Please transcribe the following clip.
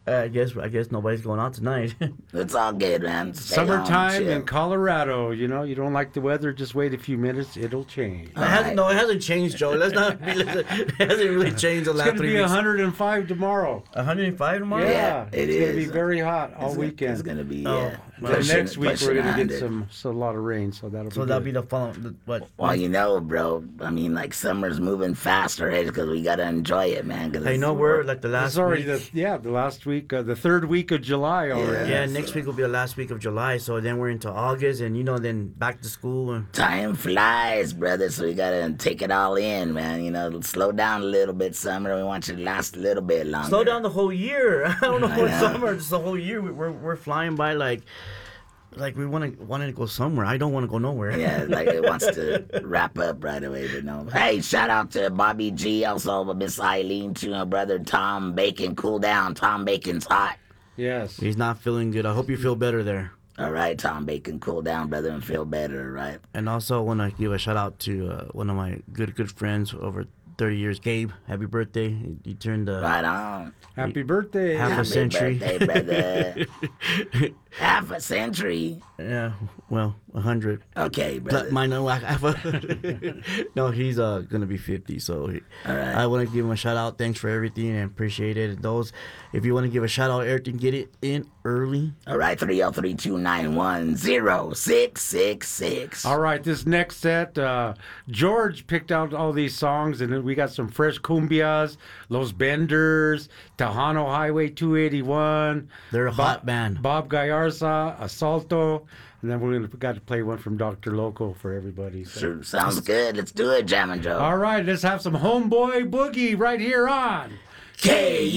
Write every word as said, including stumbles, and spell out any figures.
I guess I guess nobody's going out tonight. It's all good, man. Stay Summertime home, chill. in Colorado. You know, you don't like the weather, just wait a few minutes. It'll change. It hasn't, no, it hasn't changed, Joe. Let's not be. Listen, it hasn't really changed the It's last going to three be weeks. one hundred five tomorrow. one hundred five tomorrow. Yeah, Yeah, it it's going to be is. very hot all It's, weekend. It's gonna be. Oh, Yeah. well, And Pushing- next week pushing we're going to one get hundred. some so a lot of rain, so that'll So be that'll good. be the following. What? Well, you know, bro. I mean, like summer's moving fast already because we gotta enjoy it, man. Cause I it's- know we're like the last. It's already week. the yeah the last week, uh, the third week of July already. Yeah, so- next week will be the last week of July. So then we're into August, and you know, then back to school. And Time flies, brother. So we gotta take it all in, man. You know, slow down a little bit, summer. We want you to last a little bit longer. slow down the whole year. I don't know I what know. summer. Just the whole year. We- We're we're flying by like, like we want to want to go somewhere. I don't want to go nowhere. Yeah, like it wants to wrap up right away, but no. Hey, shout out to Bobby G, also Miss Eileen, to my brother Tom Bacon. Cool down, Tom Bacon's hot. Yes. He's not feeling good. I hope you feel better there. All right, Tom Bacon, cool down, brother, and feel better, right? And also, I want to give a shout out to uh, one of my good good friends over thirty years, Gabe. Happy birthday! He, he turned uh, Right on. Happy birthday. Half a Happy century. birthday, brother. Half a century. yeah, well, a hundred. Okay, brother. Mine, no, I- I- no, he's uh gonna be fifty. So he, All right. I want to give him a shout out. Thanks for everything and appreciate it. Those, if you want to give a shout out, everything, get it in early. All right, three oh three, two nine one, oh six six six. All right, this next set, uh, George picked out all these songs, and then we got some fresh cumbias, Los Benders, Tejano Highway two eighty-one. They're a hot band. Bob Gallarza, Asalto, and then we're gonna got to play one from Doctor Loco for everybody. So. Sure, sounds good. Let's do it, Jammin' Joe. All right, let's have some Homeboy Boogie right here on K